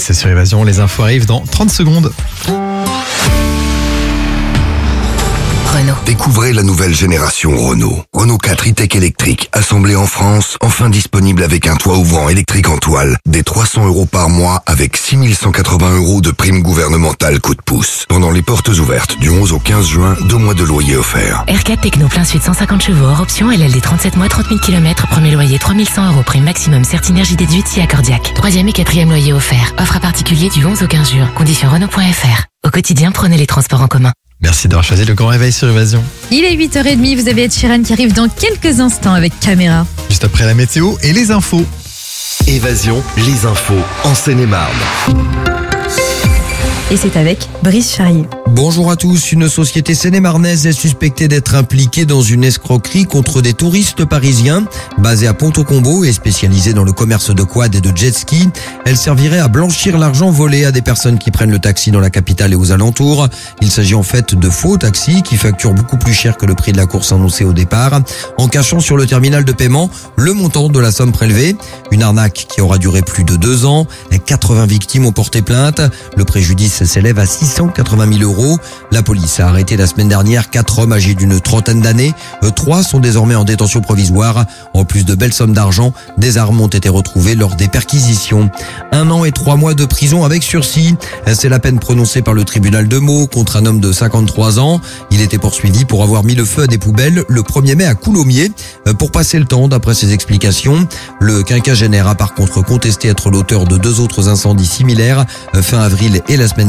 8h10 sur Évasion. Les infos arrivent dans 30 secondes. Renault. Découvrez la nouvelle génération Renault. Renault 4 e-Tech électrique, assemblé en France, enfin disponible avec un toit ouvrant électrique en toile, des 300 € par mois avec 6180 € de prime gouvernementale coup de pouce. Pendant les portes ouvertes du 11 au 15 juin, 2 mois de loyer offerts. R4 Techno plein sud 150 chevaux hors option, LLD 37 mois, 30 000 km, premier loyer 3100 €, prime maximum Certinergie déduite si accordiaque. 3e et 4e loyer offert. Offre à particulier du 11 au 15 juin. Conditions Renault.fr. Au quotidien, prenez les transports en commun. Merci d'avoir choisi le grand réveil sur Évasion. Il est 8h30, vous avez Ed Sheeran qui arrive dans quelques instants avec Caméra. Juste après la météo et les infos. Évasion, les infos en Seine-et-Marne. Et c'est avec Brice Charrier. Bonjour à tous. Une société seine-et-marnaise est suspectée d'être impliquée dans une escroquerie contre des touristes parisiens. Basée à Pont-au-Combo et spécialisée dans le commerce de quad et de jet ski, elle servirait à blanchir l'argent volé à des personnes qui prennent le taxi dans la capitale et aux alentours. Il s'agit en fait de faux taxis qui facturent beaucoup plus cher que le prix de la course annoncée au départ, en cachant sur le terminal de paiement le montant de la somme prélevée. Une arnaque qui aura duré plus de 2 ans. 80 victimes ont porté plainte. Le préjudice s'élève à 680 000 €. La police a arrêté la semaine dernière 4 hommes âgés d'une trentaine d'années. 3 sont désormais en détention provisoire. En plus de belles sommes d'argent, des armes ont été retrouvées lors des perquisitions. 1 an et 3 mois de prison avec sursis. C'est la peine prononcée par le tribunal de Meaux contre un homme de 53 ans. Il était poursuivi pour avoir mis le feu à des poubelles le 1er mai à Coulommiers. Pour passer le temps, d'après ses explications, le quinquagénaire a par contre contesté être l'auteur de 2 autres incendies similaires fin avril et la semaine